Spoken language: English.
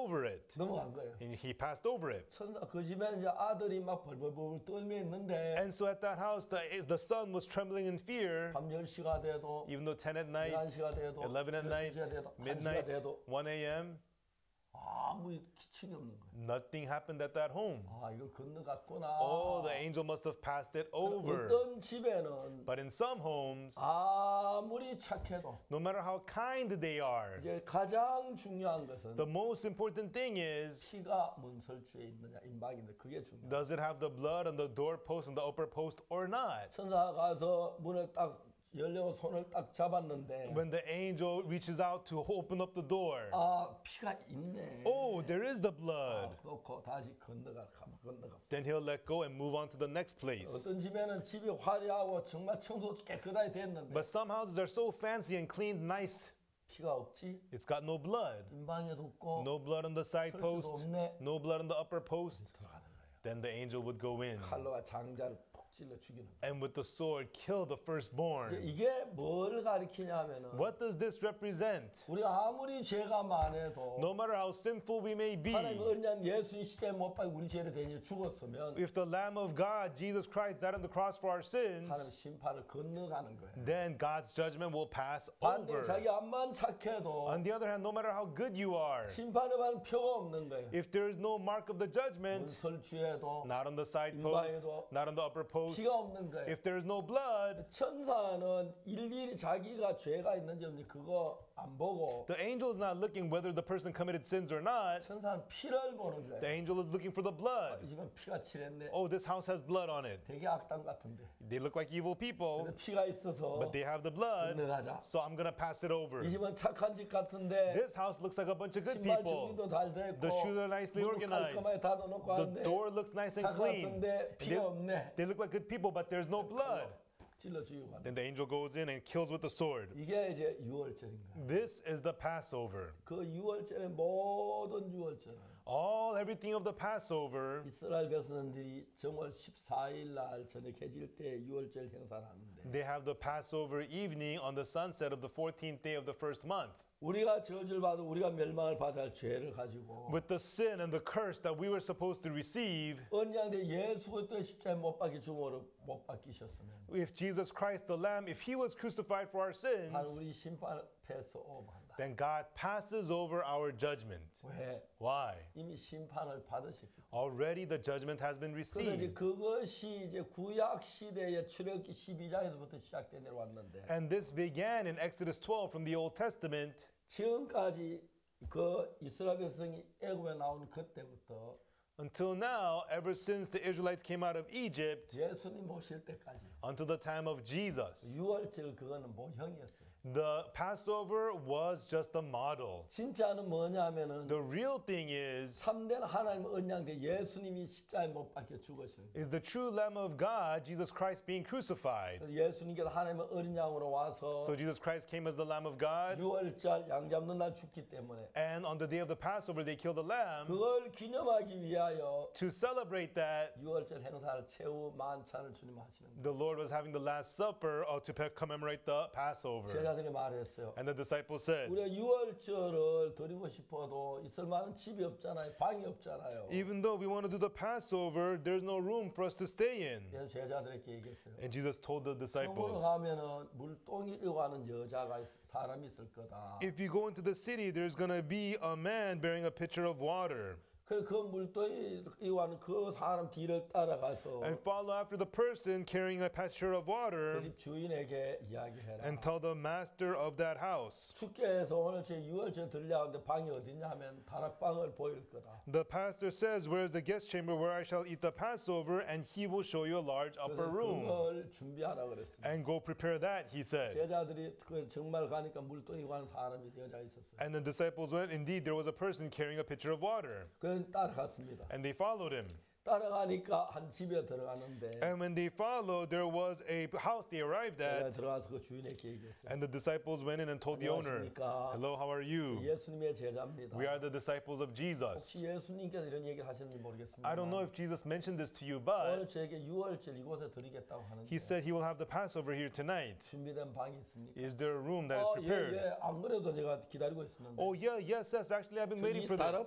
over it. 넘어간 거예요. And he passed over it. 천사 그 집에는 이제 아들이 막 벌벌벌 떨며 있는데 And so at that house, the son was trembling in fear, 밤 10시가 돼도 even though 10 at night, 11시가 돼도 11 at night, 12시가 돼도 1시가 midnight, 돼도 1 a.m., 아무 기침이 없는 거예요. nothing happened at that home. 아, 이걸 건너갔구나. Oh, the angel must have passed it over. 어떤 집에는 But in some homes, 아무리 착해도 no matter how kind they are, 이제 가장 중요한 것은 the most important thing is, 피가 문설주에 있느냐 임박인데 그게 중요해요. does it have the blood on the doorpost and the upper post or not? 천사가 가서 문을 딱 열려고 손을 딱 잡았는데 When the angel reaches out to open up the door, 아 피가 있네. oh, there is the blood. 놓고 다시 건너가. Then he'll let go and move on to the next place. 어떤 집에는 집이 화려하고 정말 청소도 깨끗하게 됐는데 But some houses are so fancy and cleaned nice, 피가 없지. it's got no blood. 임방에도 없고 No blood on the side post, 없네. no blood on the upper post. 들어가는 거예요. Then the angel would go in 칼로가 장자를 푹 찔러 죽이는 거예요. and with the sword kill the firstborn. 이게 뭘 가리키냐면은 What does this represent? 우리가 아무리 죄가 많아도 No matter how sinful we may be, 하나님 언약 예수님 시대에 못 박혀 우리 죄를 대신 죽었으면 if the Lamb of God, Jesus Christ, died on the cross for our 하나님 sins, 심판을 건너가는 거예요. then God's judgment will pass 반대로 over. 자기 암만 착해도 On the other hand, no matter how good you are, 심판을 받는 표가 없는 거예요. if there is no mark of the judgment, 설주에도 not on the side post, 임방에도 not on the upper post, 피가 없는 거예요. if there is no blood, 천사는 일일이 자기가 죄가 있는지 없는지 그거 안 보고 the angel is not looking whether the person committed sins or not. 천사는 피를 보는 The 거예요. angel is looking for the 이 blood. 집은 피가 칠했네. Oh, this house has blood on it. 되게 악당 같은데. They look like evil people, 근데 피가 있어서 but they have the blood, 건너가자. so I'm going to pass it over. 이 집은 착한 집 같은데 This house looks like a bunch of good 신발 people. 정리도 잘 됐고 The shoes are nicely 문도 organized. 깔끔하게 닫아놓고 The 하는데 door looks nice and clean. 착한데 피가 없네. They look like good people, but there's no blood. 찔러 죽이고 간다. Then the angel goes in and kills with the sword. 이게 이제 유월절인 거야. This is the Passover. 그 유월절의 모든 유월절은 Everything of the Passover, 이스라엘 백성들이 정월 14일 날 저녁 해질 때 유월절 행사를 하는데 they have the Passover evening on the sunset of the 14th day of the first month. 우리가 저주를 받아 우리가 멸망을 받아야 할 죄를 가지고 With the sin and the curse that we were supposed to receive, 언약의 예수 그리스도의 십자가에 못 박히 죽음으로 못 박히셨으면 if Jesus Christ the Lamb, if he was crucified for our 하나님 sins, 우리 심판을 패스 오버한다. then God passes over our judgment. 왜? Why? 이미 심판을 받으셨기 때문에. Already the judgment has been 그래서 이제 received. 그것이 이제 구약 시대의 출애굽기 12장에서부터 시작돼 내려왔는데 And this began in Exodus 12 from the Old Testament. 지금까지 그 이스라엘 백성이 애굽에 나온 그때부터 Until now, ever since the Israelites came out of Egypt, 예수님 오실 때까지 until the time of Jesus, 유월절 그거는 모형이었어요. the Passover was just a model. 진짜는 뭐냐면은 The real thing is 참된 하나님 언약대 예수님이 십자가에 못 박혀 죽으신 the true Lamb of God, Jesus Christ, being crucified. 거예요. 예수님께서 하나님의 어린 양으로 와서 So Jesus Christ came as the Lamb of God, 유월절 양 잡는 날 죽기 때문에 and on the day of the Passover, they killed the lamb. 그걸 기념하기 위하여 To celebrate that, 유월절 행사를 최후 만찬을 주님 하시는 거예요. the Lord was having the Last Supper to commemorate the Passover. 제자들이 말했어요. And the disciples said, 우리가 유월절을 드리고 싶어도 있을 만한 집이 없잖아요. 방이 없잖아요. even though we want to do the Passover, there's no room for us to stay in. 그래서 제자들에게 얘기했어요. And Jesus told the 성으로 disciples, 가면은 물동이라고 하는 여자가 사람이 있을 거다. if you go into the city, there's going to be a man bearing a pitcher of water. 그 물동이라고 하는 그 사람 뒤를 따라가서 And follow after the person carrying a pitcher of 그 water 집 주인에게 이야기해라. and tell the master of that house. 축제에서 오늘 제 유월절 들려하는데 방이 어딨냐 하면 다락방을 보일 거다. The pastor says, where's the guest chamber where I shall eat the Passover? And he will show you a large upper room. 그걸 준비하라 그랬습니다. And go prepare that, he said. 제자들이 그 정말 가니까 물동이고 하는 사람이 여자 있었어요. And the disciples went. Indeed, there was a person carrying a pitcher of water. 그건 따라갔습니다. And they followed him. 따라가니까 한 집에 들어가는데 And when they followed, there was a house they arrived 제가 at. 들어가서 그 주인에게 얘기했어요. And the disciples went in and told the owner, 안녕하십니까? hello, how are you? 예수님의 제자입니다. We are the disciples of Jesus. 혹시 예수님께서 이런 얘기를 하셨는지 모르겠습니다. I don't know if Jesus mentioned this to you, 오늘 but 저에게 유월절 이곳에 드리겠다고 하는데 he said he will have the Passover here tonight. 준비된 방이 있습니까? Is there a room that is 예, prepared? 예. 안 그래도 제가 기다리고 있었는데 Oh, yeah, yes, yes. Actually, I've been waiting for 이 this.